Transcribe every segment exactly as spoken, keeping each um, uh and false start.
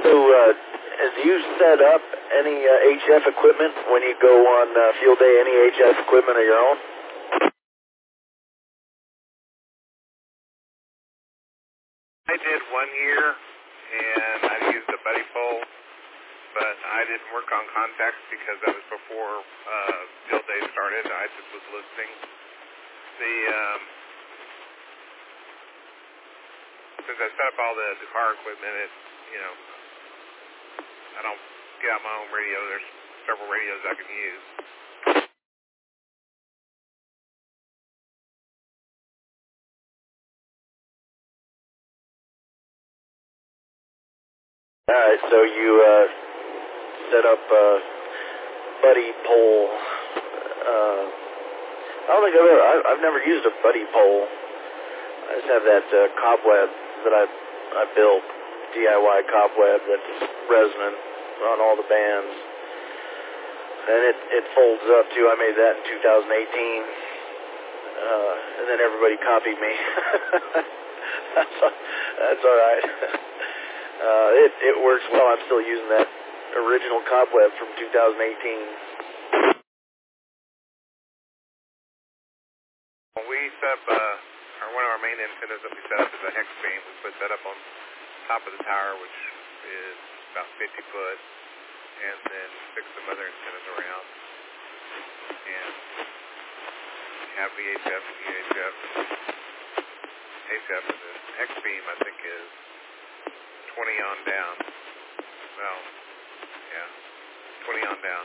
So, uh, do you set up any uh, H F equipment when you go on uh, field day? Any H F equipment of your own? I did one year, and I used a buddy pole, but I didn't work on contacts because that was before uh, field day started. I just was listening. The um, since I set up all the, the car equipment, it you know I don't get out my own radio. There's several radios I can use. All right, so you uh, set up a buddy pole. Uh, I don't think I've ever, I, I've never used a buddy pole. I just have that uh, cobweb that I I built, D I Y cobweb that's resonant on all the bands. And it, it folds up too. I made that in two thousand eighteen. Uh, and then everybody copied me. that's, that's all right. Uh, it, it works well. I'm still using that original cobweb from two thousand eighteen. We set up, uh, or one of our main antennas that we set up is a hex beam. We put that up on top of the tower, which is about fifty foot, and then fix some other antennas around. And have the H F and U H F. H F and the hex beam, I think, is twenty on down. Well, yeah, twenty on down.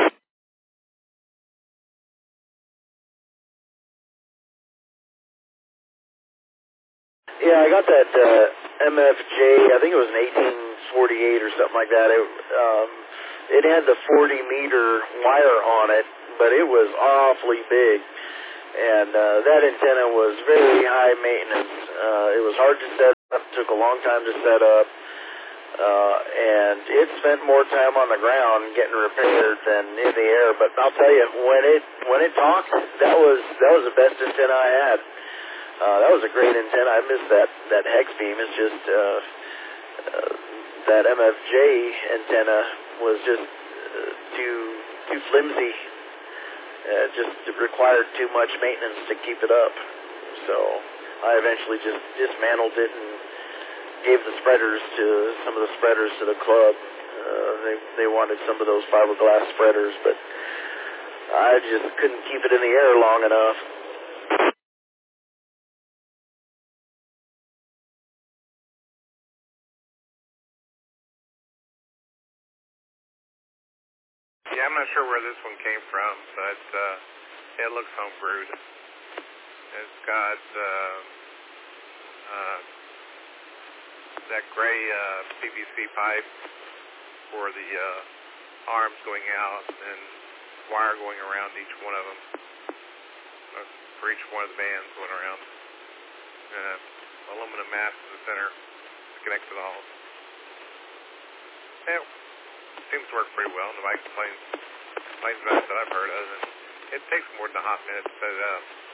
Yeah, I got that uh, M F J, I think it was an eighteen forty-eight or something like that. It, um, it had the forty meter wire on it, but it was awfully big. And uh, that antenna was very high maintenance. Uh, it was hard to set up, took a long time to set up. Uh, and it spent more time on the ground getting repaired than in the air. But I'll tell you, when it when it talked, that was that was the best antenna I had. Uh, that was a great antenna. I missed that that hex beam. It's just uh, uh, that M F J antenna was just uh, too too flimsy. Uh, just required too much maintenance to keep it up. So I eventually just dismantled it and gave the spreaders to some of the spreaders to the club. Uh, they they wanted some of those fiberglass spreaders, but I just couldn't keep it in the air long enough. Yeah, I'm not sure where this one came from, but uh, it looks homebrewed. It's got uh, uh, that gray uh, P V C pipe for the uh, arms going out and wire going around each one of them, uh, for each one of the bands going around. Uh, aluminum mats in the center to connect it all. Yeah, it seems to work pretty well. Nobody complains, complains about it that I've heard of. And it takes more than a hot minute to set it up.